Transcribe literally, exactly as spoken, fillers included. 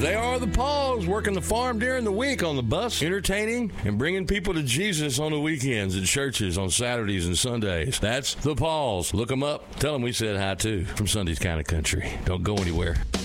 They are the Pauls, working the farm during the week on the bus, entertaining and bringing people to Jesus on the weekends at churches on Saturdays and Sundays. That's the Pauls. Look them up. Tell them we said hi, too, from Sunday's Kind of Country. Don't go anywhere.